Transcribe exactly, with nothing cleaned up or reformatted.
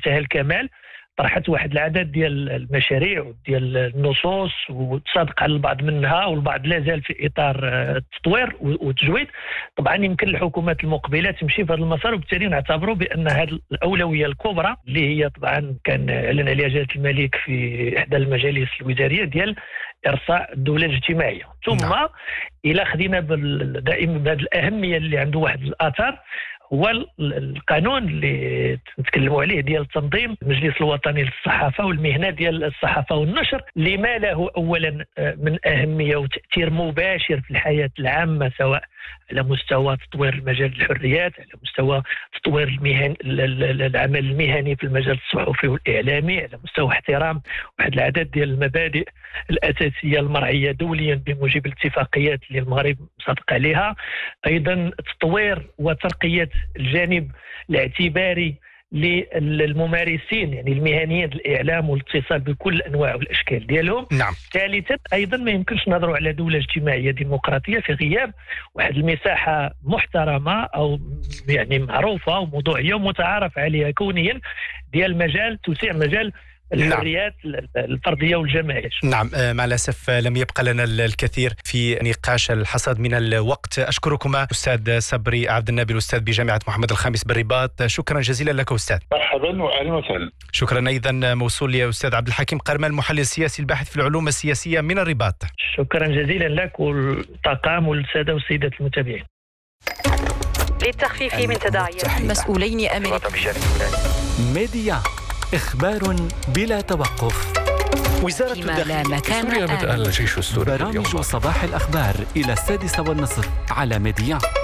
منتهى الكمال. طرحت واحد العدد ديال المشاريع وديال النصوص وتصادق على البعض منها، والبعض لا زال في اطار التطوير والتجويد. طبعا يمكن الحكومات المقبله تمشي في هذا المسار، وبالتالي نعتبروا بان هذه الاولويه الكبرى اللي هي طبعا كان اعلن عليها جلاله الملك في احدى المجالس الوزاريه ديال ارساء الدوله الاجتماعيه. ثم نعم. الى خدينا دائما بهذه الاهميه اللي عنده واحد الاثار، هو القانون اللي نتكلموا عليه ديال تنظيم المجلس الوطني للصحافه والمهنه ديال الصحافه والنشر، لما له اولا من اهميه وتاثير مباشر في الحياه العامه، سواء على مستوى تطوير مجال الحريات، على مستوى تطوير المهن العمل المهني في المجال الصحفي والاعلامي، على مستوى احترام واحد العدد ديال المبادئ الاساسيه المرعيه دوليا بموجب الاتفاقيات اللي المغرب مصادق عليها. ايضا تطوير وترقيه الجانب الاعتباري للممارسين، يعني المهنيين الاعلام والاتصال بكل الانواع والاشكال ديالهم. نعم. ثالثا ايضا ما يمكنش نهضروا على دوله اجتماعيه ديمقراطيه في غياب واحد المساحه محترمه او يعني معروفه وموضوعيه ومتعارف عليها كونيا ديال مجال توسيع مجال الحريات نعم. الفرديه والجماعيه. نعم. مع الاسف لم يبقى لنا الكثير في نقاش الحصاد من الوقت. اشكركما استاذ صبري عبد النابل، استاذ بجامعه محمد الخامس بالرباط. شكرا جزيلا لك استاذ. مرحبا واهلا وسهلا. شكرا ايضا موصول يا استاذ عبد الحكيم قرمان، المحلل السياسي الباحث في العلوم السياسيه من الرباط. شكرا جزيلا لك والطاقم والساده والسيدات المتابعين. للتخفيف من تداعيات مسؤولين امريكيين. ميديا، إخبار بلا توقف. وزارة الداخلية في سوريا، بدأ الجيش السوري برامج صباح الأخبار إلى السادسة والنصف على ميديا.